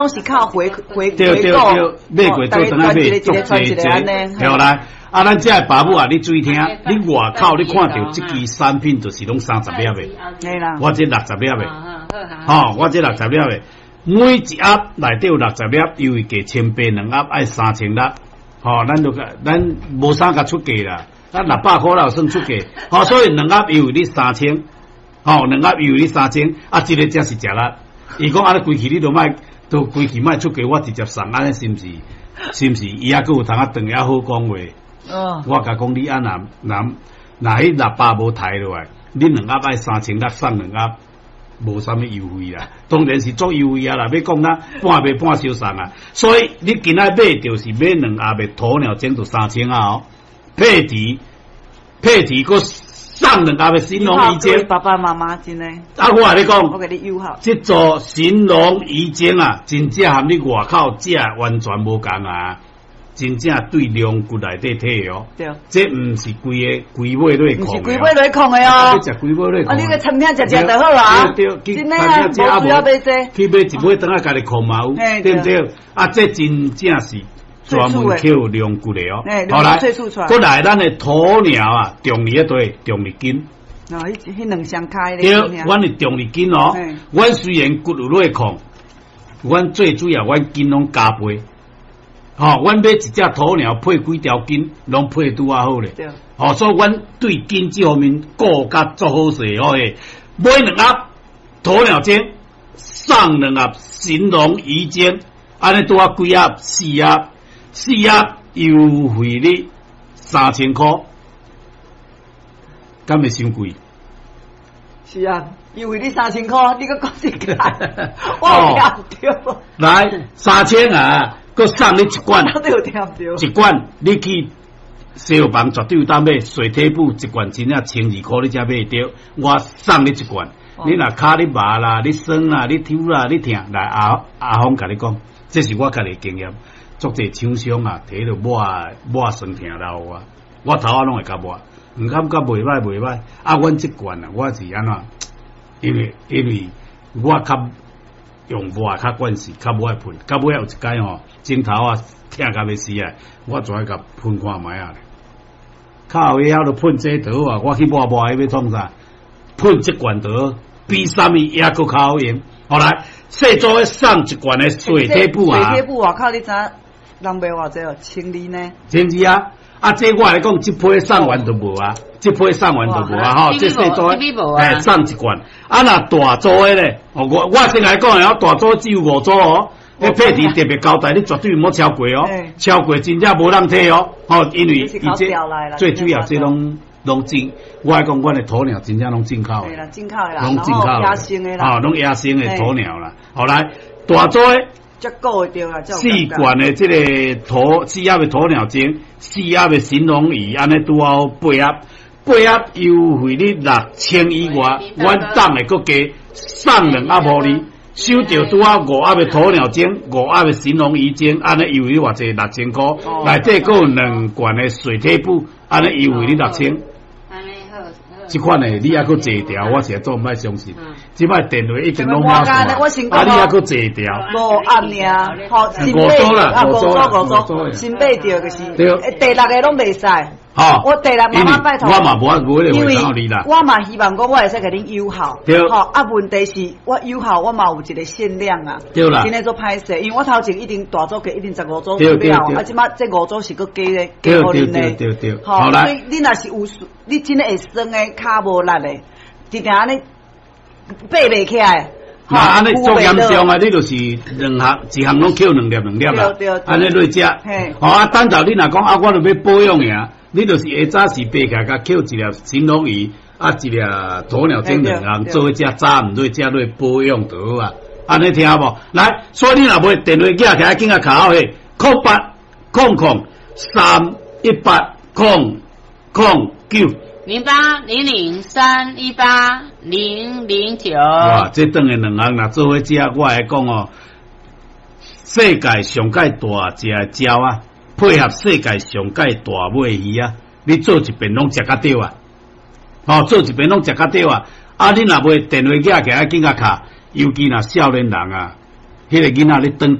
拢是靠回购， 对，买过做等下买做济，好来。啊，咱这爸母啊，你注意听，你外口你看到这支产品就是拢30粒的， 对啦， 我这60粒的，我这60粒的，每一盒内底有60粒，因为价1800，2盒爱3000粒，咱无啥甲出价啦，咱600块啦算出价，所以2盒因为你3000，2盒因为你3000，啊，这个才是食力。伊讲啊，规期你都规期卖出价，我直接送，安尼是毋是？伊还佫有通啊长也好讲话。我甲讲你啊，那迄600无抬落来，你2盒爱3000粒送2盒，无啥物优惠啦。当然是足优惠啊啦，要讲咱半卖半小送啊。所以你今仔买就是买2盒的鸵鸟精就3000啊配题佫送2盒的神龙鱼精。 爸爸妈妈真诶。 我甲你讲， 我给你友好。 这座神龙鱼精啊，真正含你外口食完全无共啊。真正对龙骨内底摕哦，对，这毋是规尾类控，毋是规尾类控的哦。 你食规尾类控， 你个餐厅食就好啊。对，真诶啊，无需要买这。 去买一尾等下家己控嘛有，对不对？啊，这真正是专门扣龙骨的哦。好来，过来咱的鸵鸟啊，重力一对，重力筋。 迄两相开的。 对，阮的重力筋哦，阮虽然骨有类控，阮最主要阮筋拢加倍。阮买一只鸵鸟配几条筋，拢配拄啊好咧。所以阮对筋这方面顾甲足好势诶。买2盒鸵鸟精，送2盒神龙鱼精，安尼拄啊几盒4盒优惠你3000块，敢会伤贵？ 是啊，优惠你3000块，你个讲实在，我有听到。 来3000啊！佮送你1罐，1罐你去西药房绝对有当买水体布1罐，真正1200块你才买得。我送你1罐，你若骹你麻啦，你酸啦，你抽啦，你疼，来阿峰甲你讲，这是我家己经验。足侪厂商啊，摕到抹酸疼老啊，我头仔拢会甲抹，毋感觉袂歹。啊，阮1罐啊，我是安怎？因为我较。用抹较惯势，较无爱喷，到尾有一间枕头啊，疼甲要死啊！我全甲喷看卖啊！靠尾遐都喷这刀啊！我去抹要创啥？喷1罐刀，比啥物也佫较好用。后来细组咧送1罐的水体布啊！ 水体布外口你知人卖偌济哦？1000二呢 ？1000二啊！啊，这我来讲，这批送完就无啊，这送这细组送1罐。啊，若大组的咧，我先来讲哦，大组只有5组哦。迄配题特别交代，你绝对毋好超过哦，超过真正无人摕哦。因为伊这最主要这拢进，我来讲，阮的鸵鸟真正拢进口的， 啦，进口的啦， 拢进口野生的啦， 拢野生的鸵鸟啦。后来大组的。4罐的这个4盒的鸵鸟精，4盒的神龙鱼，安尼拄好8盒优惠你6000以外，阮当的佫加送2盒互你，收到拄好5盒的鸵鸟精，5盒的神龙鱼精，安尼优惠你偌济6000块，内底佫有2罐的水体布，安尼优惠你6000。这款诶，你还佫坐条，我实在做毋歹相信。即摆电话已经拢满线，你还佫坐条？ 无暗尔，新买5组，新买着就是，第6个拢袂使。我第6妈妈拜托， 我嘛无因为我嘛希望讲我会使甲恁友好。 对。 问题是我友好，我嘛有一个限量啊。 对啦。 今日做歹势，因为我头前一定大组给一定15组了，即摆这5组是佫加互恁的。 对。 好，所以你若是有，你真诶会酸诶，骹无力诶，直定安尼爬袂起来。 那安尼足严重啊！你就是1项拢扣2粒啦，安尼落只。等下你若讲我著要保养呀，你就是下早时爬起来，甲扣1粒神龙鱼，1粒鸵鸟精2项，做一只早毋对只落保养就好啊。安尼听无？来，所以你若买电话寄起来，紧甲卡好嘿，0800380009。 0800318009。 哇，这等的2项若做伙食，我来讲哦，世界上界大只的鸟啊，配合世界上界大尾鱼啊，你做一遍拢食甲对啊！做一遍拢食甲对啊！你若买电话寄起来，紧甲卡，尤其若少年人啊， 迄个囡仔咧等。